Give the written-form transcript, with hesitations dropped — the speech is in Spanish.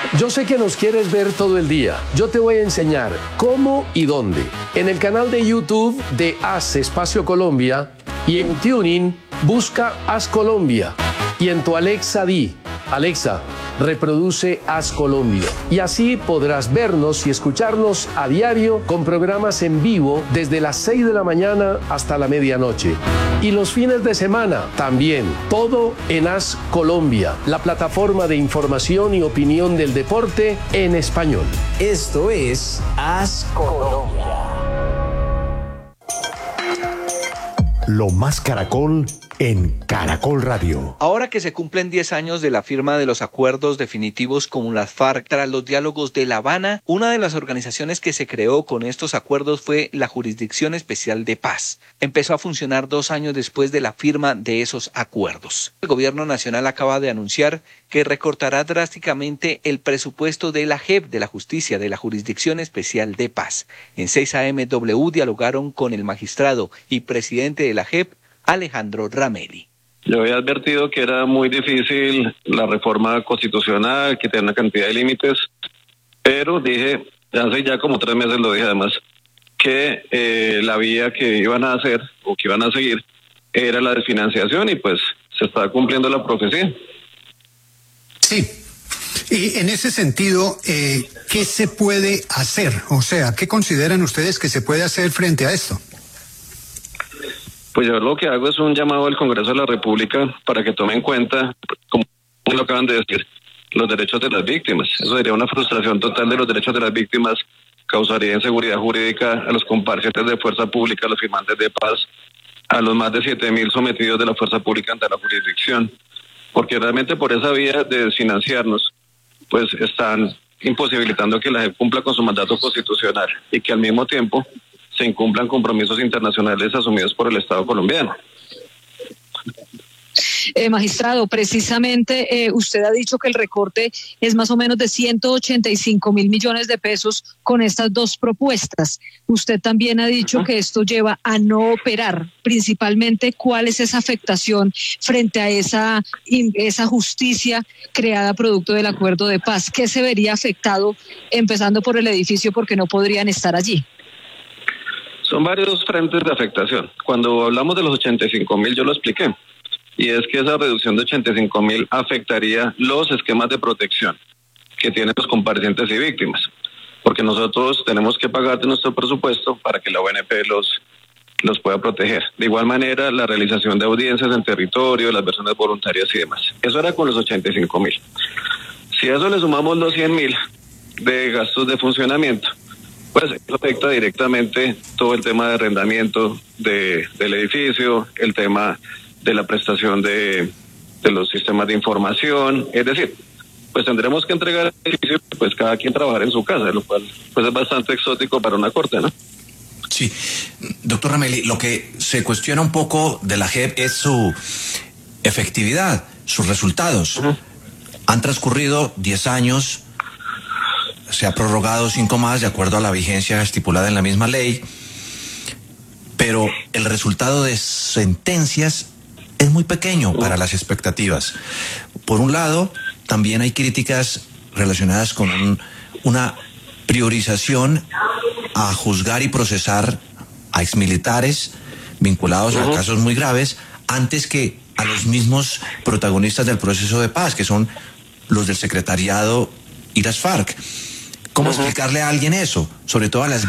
Yo sé que nos quieres ver todo el día. Yo te voy a enseñar cómo y dónde. En el canal de YouTube de Haz Espacio Colombia y en TuneIn busca Haz Colombia. Y en tu Alexa di, Alexa, reproduce Haz Colombia. Y así podrás vernos y escucharnos a diario con programas en vivo desde las 6 de la mañana hasta la medianoche. Y los fines de semana también. Todo en Haz Colombia, la plataforma de información y opinión del deporte en español. Esto es Haz Colombia. Lo más Caracol en Caracol Radio. Ahora que se cumplen 10 años de la firma de los acuerdos definitivos con las FARC tras los diálogos de La Habana, una de las organizaciones que se creó con estos acuerdos fue la Jurisdicción Especial de Paz. Empezó a funcionar 2 años después de la firma de esos acuerdos. El gobierno nacional acaba de anunciar que recortará drásticamente el presupuesto de la JEP, de la Justicia, de la Jurisdicción Especial de Paz. En 6 AM W dialogaron con el magistrado y presidente de la JEP, Alejandro Ramelli. Yo había advertido que era muy difícil la reforma constitucional, que tenía una cantidad de límites, pero dije, hace ya como 3 meses lo dije además, que la vía que iban a hacer o que iban a seguir era la desfinanciación y pues se está cumpliendo la profecía. Sí. Y en ese sentido, ¿qué se puede hacer? O sea, ¿qué consideran ustedes que se puede hacer frente a esto? Pues yo lo que hago es un llamado al Congreso de la República para que tome en cuenta, como lo acaban de decir, los derechos de las víctimas. Eso sería una frustración total de los derechos de las víctimas, causaría inseguridad jurídica a los comparecientes de fuerza pública, a los firmantes de paz, a los más de 7.000 sometidos de la fuerza pública ante la jurisdicción, porque realmente por esa vía de desfinanciarnos, pues están imposibilitando que la JEP cumpla con su mandato constitucional y que al mismo tiempo se incumplan compromisos internacionales asumidos por el Estado colombiano. Magistrado, precisamente usted ha dicho que el recorte es más o menos de 185.000 millones de pesos con estas dos propuestas. Usted también ha dicho que esto lleva a no operar. Principalmente, ¿cuál es esa afectación frente a esa justicia creada producto del acuerdo de paz? ¿Qué se vería afectado, empezando por el edificio, porque no podrían estar allí? Son varios frentes de afectación. Cuando hablamos de los 85.000, yo lo expliqué. Y es que esa reducción de 85.000 afectaría los esquemas de protección que tienen los comparecientes y víctimas. Porque nosotros tenemos que pagar de nuestro presupuesto para que la ONP los pueda proteger. De igual manera, la realización de audiencias en territorio, las versiones voluntarias y demás. Eso era con los 85.000. Si a eso le sumamos los 100.000 de gastos de funcionamiento, pues eso afecta directamente todo el tema de arrendamiento del edificio, el tema de la prestación de los sistemas de información, es decir, pues tendremos que entregar el edificio, pues cada quien trabajar en su casa, lo cual pues es bastante exótico para una corte, ¿no? Sí, doctor Ramelli, lo que se cuestiona un poco de la JEP es su efectividad, sus resultados. Han transcurrido 10 años, se ha prorrogado 5 más de acuerdo a la vigencia estipulada en la misma ley, pero el resultado de sentencias es muy pequeño para las expectativas. Por un lado, también hay críticas relacionadas con una priorización a juzgar y procesar a exmilitares vinculados a casos muy graves antes que a los mismos protagonistas del proceso de paz, que son los del secretariado y las FARC. ¿Cómo explicarle a alguien eso? Sobre todo a las